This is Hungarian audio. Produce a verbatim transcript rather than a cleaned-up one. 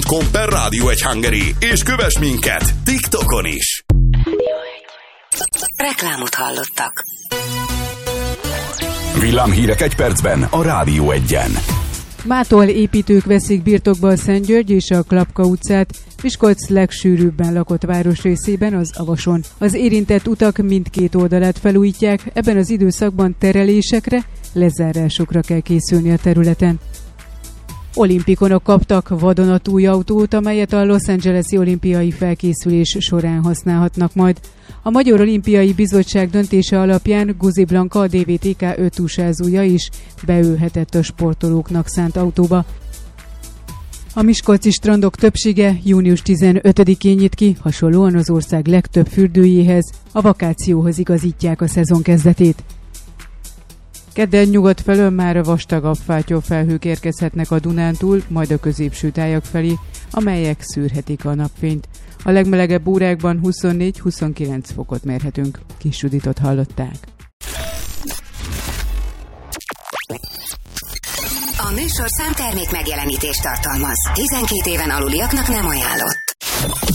com per rádió egy Hungary, és kövess minket TikTokon is. Reklámot hallottak. Villámhírek egy percben a Rádió egyen. Mától építők veszik birtokba a Szentgyörgy és a Klapka utcát, Miskolc legsűrűbben lakott városrészében, az Avason. Az érintett utak mindkét oldalát felújítják, ebben az időszakban terelésekre, lezárásokra kell készülni a területen. Olimpikonok kaptak vadonatúj autót, amelyet a Los Angeles-i olimpiai felkészülés során használhatnak majd. A Magyar Olimpiai Bizottság döntése alapján Guzi Blanka, a dé vé té ká öt úsázója is beülhetett a sportolóknak szánt autóba. A miskolci strandok többsége június tizenötödikén nyit ki, hasonlóan az ország legtöbb fürdőjéhez, a vakációhoz igazítják a szezon kezdetét. Kedden nyugat felől már vastagabb fátyolfelhők érkezhetnek a Dunántúl, majd a középső tájak felé, amelyek szűrhetik a napfényt. A legmelegebb órákban huszonnégy-huszonkilenc fokot mérhetünk. Kis Juditot hallották. A műsorszám termék megjelenítést tartalmaz. tizenkét éven aluliaknak nem ajánlott.